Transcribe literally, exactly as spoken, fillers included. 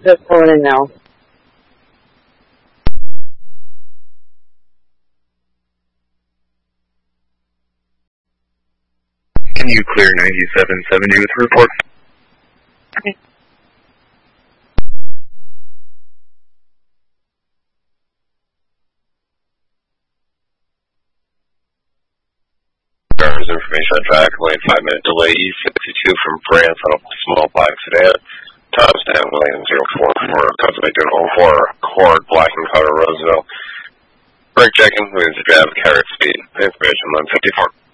Just forwarding now. Can you clear ninety-seven seventy with report? Okay. Driver's information on track, lane five minute delay, E sixty-two from France on a small black sedan. Tom Stan, lane zero four four, Cosmic oh four, Cord, Black and Powder, Roseville. Brake checking, leads to drive, carrot speed. Information one fifty-four.